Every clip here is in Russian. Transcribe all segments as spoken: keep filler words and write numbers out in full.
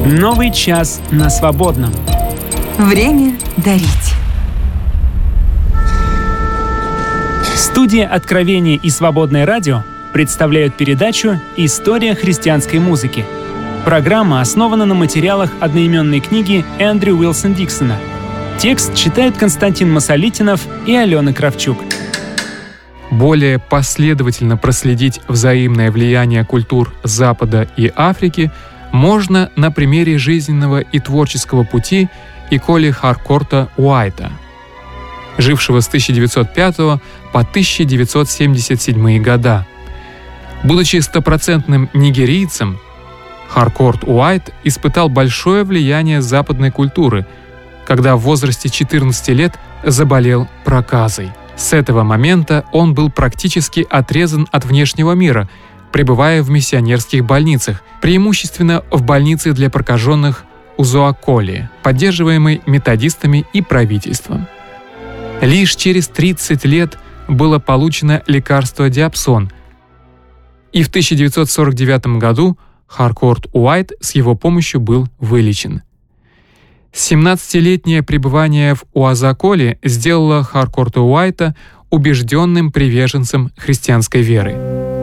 Новый час на свободном. Время дарить. Студия «Откровение» и «Свободное радио» представляют передачу «История христианской музыки». Программа основана на материалах одноименной книги Эндрю Уилсон Диксона. Текст читают Константин Масолитинов и Алена Кравчук. Более последовательно проследить взаимное влияние культур Запада и Африки можно на примере жизненного и творческого пути Иколи Харкорта Уайта, жившего с тысяча девятьсот пятого по тысяча девятьсот семьдесят седьмые года. Будучи стопроцентным нигерийцем, Харкорт Уайт испытал большое влияние западной культуры, когда в возрасте четырнадцати лет заболел проказой. С этого момента он был практически отрезан от внешнего мира, пребывая в миссионерских больницах, преимущественно в больнице для прокаженных Узуаколи, поддерживаемой методистами и правительством. Лишь через тридцать лет было получено лекарство диапсон, и в тысяча девятьсот сорок девятом году Харкорт Уайт с его помощью был вылечен. семнадцатилетнее пребывание в Уазаколе сделало Харкорта Уайта убежденным приверженцем христианской веры.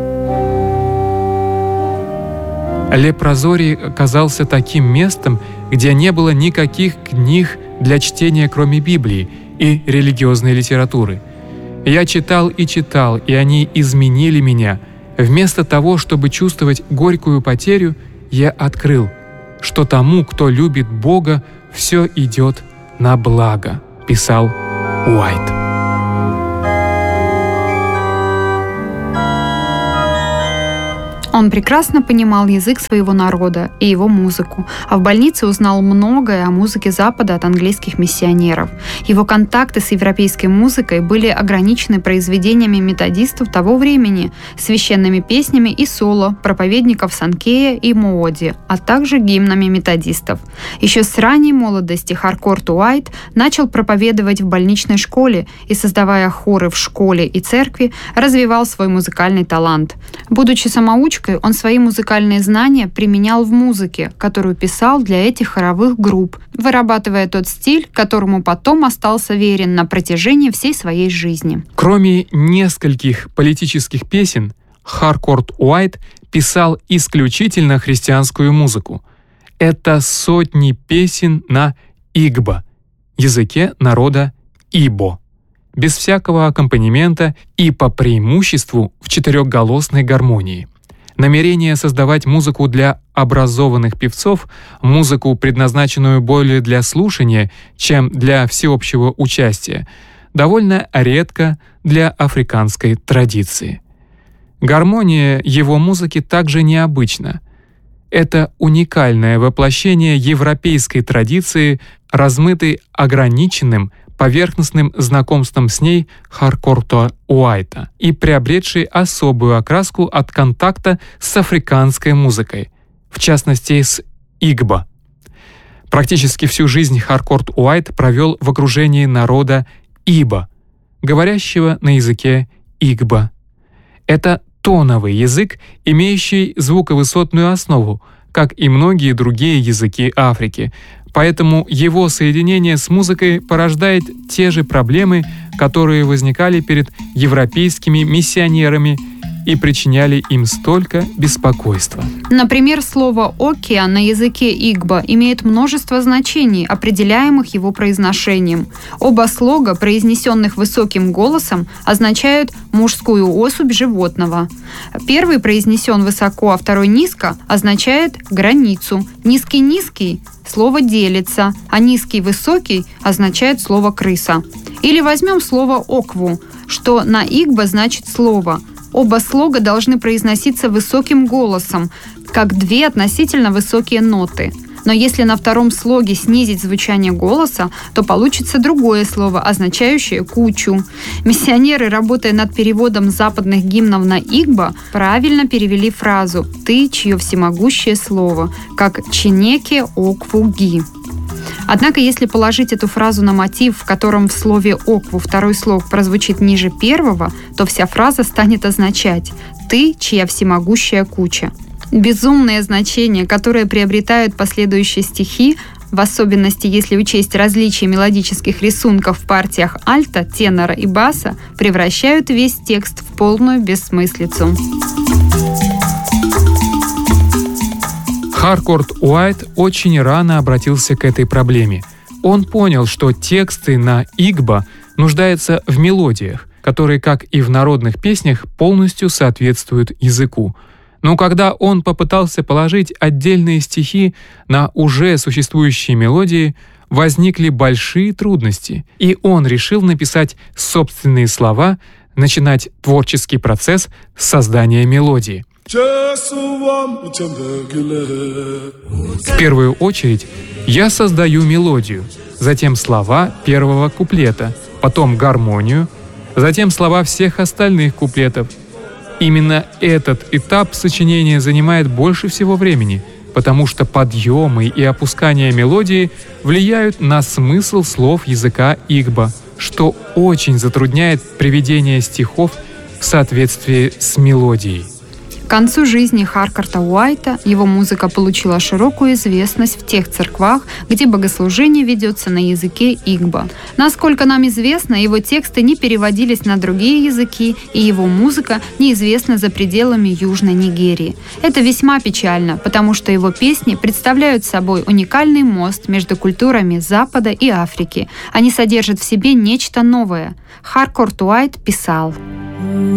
Лепрозорий оказался таким местом, где не было никаких книг для чтения, кроме Библии и религиозной литературы. Я читал и читал, и они изменили меня. Вместо того, чтобы чувствовать горькую потерю, я открыл, что тому, кто любит Бога, все идет на благо, писал Уайт. Он прекрасно понимал язык своего народа и его музыку, а в больнице узнал многое о музыке Запада от английских миссионеров. Его контакты с европейской музыкой были ограничены произведениями методистов того времени, священными песнями и соло проповедников Санкея и Мооди, а также гимнами методистов. Еще с ранней молодости Харкорт Уайт начал проповедовать в больничной школе и, создавая хоры в школе и церкви, развивал свой музыкальный талант. Будучи самоучкой, он свои музыкальные знания применял в музыке, которую писал для этих хоровых групп, вырабатывая тот стиль, которому потом остался верен на протяжении всей своей жизни. Кроме нескольких политических песен, Харкорт Уайт писал исключительно христианскую музыку. Это сотни песен на игбо, языке народа Ибо, без всякого аккомпанемента и по преимуществу в четырехголосной гармонии. Намерение создавать музыку для образованных певцов, музыку, предназначенную более для слушания, чем для всеобщего участия, довольно редко для африканской традиции. Гармония его музыки также необычна. Это уникальное воплощение европейской традиции, размытой ограниченным, поверхностным знакомством с ней Харкорта Уайта и приобретший особую окраску от контакта с африканской музыкой, в частности с игбо. Практически всю жизнь Харкорт Уайт провел в окружении народа Ибо, говорящего на языке игбо. Это тоновый язык, имеющий звуковысотную основу, как и многие другие языки Африки, поэтому его соединение с музыкой порождает те же проблемы, которые возникали перед европейскими миссионерами и причиняли им столько беспокойства. Например, слово «океан» на языке игбо имеет множество значений, определяемых его произношением. Оба слога, произнесенных высоким голосом, означают мужскую особь животного. Первый произнесен высоко, а второй низко, означает границу. Низкий-низкий – слово «делится», а низкий-высокий означает слово «крыса». Или возьмем слово «окву», что на игбо значит «слово». Оба слога должны произноситься высоким голосом, как две относительно высокие ноты. Но если на втором слоге снизить звучание голоса, то получится другое слово, означающее «кучу». Миссионеры, работая над переводом западных гимнов на игбо, правильно перевели фразу «ты, чье всемогущее слово», как «чинеке окву-ги». Однако, если положить эту фразу на мотив, в котором в слове «окву» второй слог прозвучит ниже первого, то вся фраза станет означать «ты, чья всемогущая куча». Безумное значение, которое приобретают последующие стихи, в особенности если учесть различия мелодических рисунков в партиях альта, тенора и баса, превращают весь текст в полную бессмыслицу. Харкорт Уайт очень рано обратился к этой проблеме. Он понял, что тексты на игбо нуждаются в мелодиях, которые, как и в народных песнях, полностью соответствуют языку. Но когда он попытался положить отдельные стихи на уже существующие мелодии, возникли большие трудности, и он решил написать собственные слова, начинать творческий процесс с создания мелодии. В первую очередь я создаю мелодию, затем слова первого куплета, потом гармонию, затем слова всех остальных куплетов. Именно этот этап сочинения занимает больше всего времени, потому что подъемы и опускания мелодии влияют на смысл слов языка игбо, что очень затрудняет приведение стихов в соответствии с мелодией. К концу жизни Харкорта Уайта его музыка получила широкую известность в тех церквах, где богослужение ведется на языке игбо. Насколько нам известно, его тексты не переводились на другие языки, и его музыка неизвестна за пределами Южной Нигерии. Это весьма печально, потому что его песни представляют собой уникальный мост между культурами Запада и Африки. Они содержат в себе нечто новое. Харкорт Уайт писал: